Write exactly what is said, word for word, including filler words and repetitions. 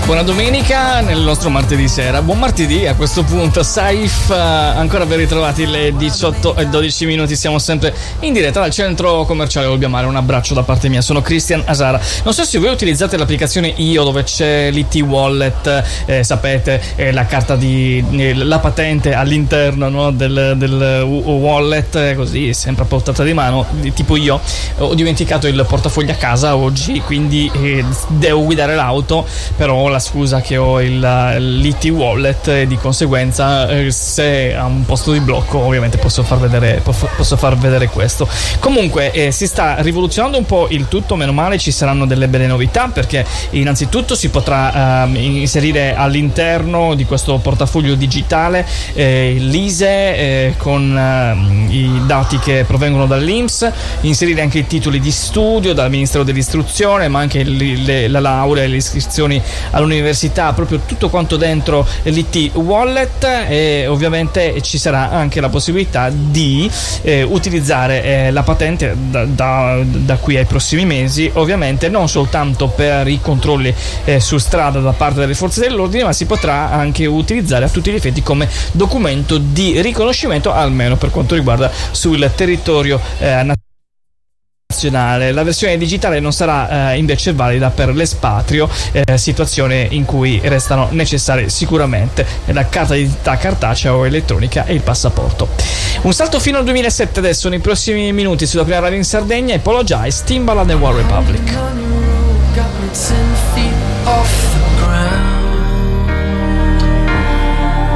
Buona domenica nel nostro martedì sera. Buon martedì a questo punto. Saif, uh, ancora ben ritrovati le diciotto e dodici minuti. Siamo sempre in diretta dal centro commerciale Olbia-Mare. Un abbraccio da parte mia. Sono Cristian Asara. Non so se voi utilizzate l'applicazione Io, dove c'è l'I T Wallet, eh, sapete, eh, la carta di eh, la patente all'interno, no, del, del wallet, eh, così sempre a portata di mano. Tipo io ho dimenticato il portafoglio a casa oggi, quindi eh, devo guidare l'auto, però la scusa che ho il, l'I T Wallet e di conseguenza eh, se a un posto di blocco ovviamente posso far vedere, posso far vedere questo. Comunque eh, si sta rivoluzionando un po' il tutto, meno male. Ci saranno delle belle novità, perché innanzitutto si potrà eh, inserire all'interno di questo portafoglio digitale eh, l'I S E eh, con eh, i dati che provengono dall'I N P S, inserire anche i titoli di studio dal Ministero dell'Istruzione, ma anche le, le, la laurea e le iscrizioni all'università, proprio tutto quanto dentro l'I T Wallet. E ovviamente ci sarà anche la possibilità di eh, utilizzare eh, la patente da, da, da qui ai prossimi mesi, ovviamente non soltanto per i controlli eh, su strada da parte delle forze dell'ordine, ma si potrà anche utilizzare a tutti gli effetti come documento di riconoscimento, almeno per quanto riguarda sul territorio eh, nazionale. La versione digitale non sarà eh, invece valida per l'espatrio, eh, situazione in cui restano necessarie sicuramente la carta d'identità cartacea o elettronica e il passaporto. Un salto fino al duemilasette adesso, nei prossimi minuti sulla prima radio in Sardegna. Apologize, Timbaland e One Republic.